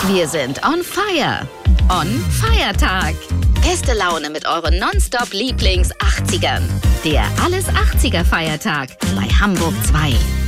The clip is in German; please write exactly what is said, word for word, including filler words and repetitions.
Wir sind on fire. On Feiertag. Beste Laune mit euren Nonstop-Lieblings-achtzigern. Der Alles-achtziger-Feiertag bei Hamburg zwei.